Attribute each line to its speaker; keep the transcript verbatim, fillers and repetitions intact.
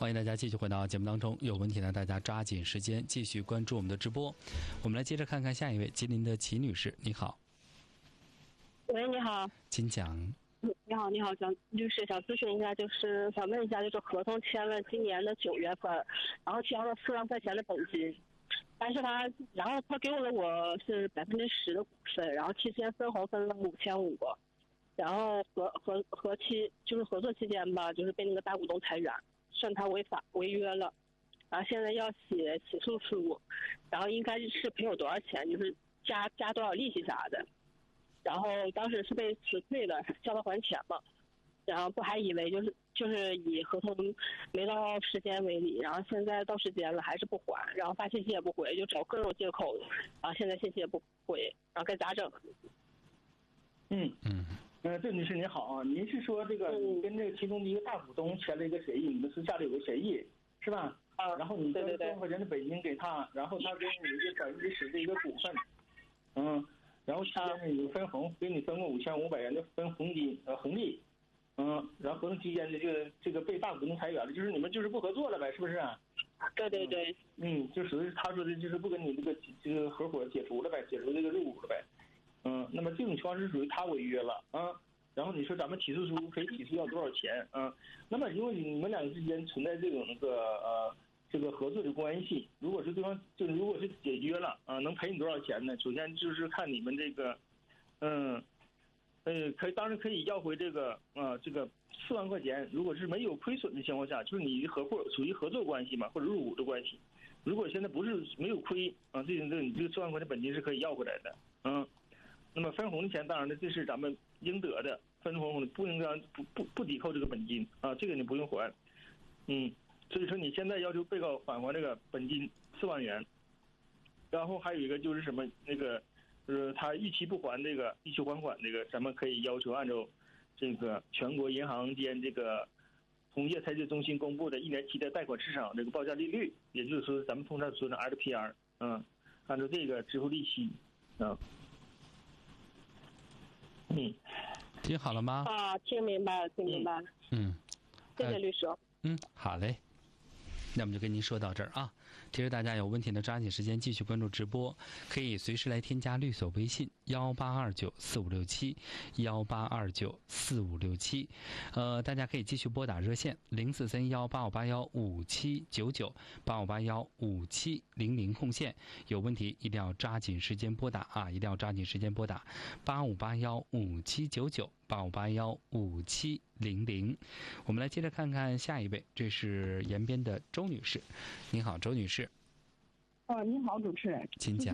Speaker 1: 欢迎大家继续回到节目当中，有问题呢，大家抓紧时间继续关注我们的直播。我们来接着看看下一位，吉林的齐女士，你好。
Speaker 2: 喂，你好。
Speaker 1: 请讲。
Speaker 2: 你好，你好，想就是想咨询一下，就是想问一下，就是合同签了今年的九月份，然后交了四万块钱的本金，但是他，然后他给我了我是百分之十的股份，然后期间分红分了五千五，然后合合合期就是合作期间吧，就是被那个大股东裁员，算他违法违约了，然后现在要写起诉书，然后应该是赔我多少钱，就是加加多少利息啥的。然后当时是被辞退了，叫他还钱嘛，然后不还以为就是就是以合同没到时间为理，然后现在到时间了还是不还，然后发信息也不回，就找各种借口，然后现在信息也不回，然后该咋整？
Speaker 3: 嗯嗯，呃，郑女士您好啊，您是说这个你跟这个其中的一个大股东签了一个协议，你们私下里有个协议是吧？啊，然后你交四万块钱的本金给他，然后他给你一个百分之十的一个股份，嗯。然后期间呢有分红，给你分过五千五百元的分红金呃红利，嗯，然后合同期间的这个这个被大股东裁员了，就是你们就是不合作了呗，是不是啊？
Speaker 2: 对对对，
Speaker 3: 嗯，就属于他说的就是不跟你这个这个合伙解除了呗，解除这个入股了呗，嗯，那么这种情况是属于他违约了啊。然后你说咱们起诉书可以起诉要多少钱啊？那么如果你们两个之间存在这种那个呃。这个合作的关系，如果是对方就如果是解约了啊，能赔你多少钱呢？首先就是看你们这个，嗯，呃，可以当然可以要回这个啊，这个四万块钱。如果是没有亏损的情况下，就是你合伙属于合作关系嘛，或者入股的关系。如果现在不是没有亏啊，这种这你这个四万块钱本金是可以要回来的，嗯。那么分红的钱，当然了，这是咱们应得的，分红不应当不不不抵扣这个本金啊，这个你不用还，嗯。所以说你现在要求被告返还这个本金四万元，然后还有一个就是什么那个，就是他逾期不还这个逾期还款这个，咱们可以要求按照这个全国银行间这个同业财资中心公布的一年期的贷款市场这个报价利率，也就是说咱们通常说的 L P R， 嗯，按照这个支付利息，啊，嗯，
Speaker 1: 听好了吗？
Speaker 2: 啊，听明白了，听明白了。
Speaker 1: 嗯，
Speaker 2: 谢谢律师。
Speaker 1: 嗯，好嘞。那我们就跟您说到这儿啊。其实大家有问题呢，抓紧时间继续关注直播，可以随时来添加律所微信幺八二九四五六七幺八二九四五六七，呃，大家可以继续拨打热线零四三幺八五八幺五七九九八五八幺五七零零空线，有问题一定要抓紧时间拨打啊，一定要抓紧时间拨打八五八幺五七九九八五八幺五七零零。我们来接着看看下一位，这是延边的周女士。您好，周女士。
Speaker 4: 哦，您好，主持人，
Speaker 1: 请讲。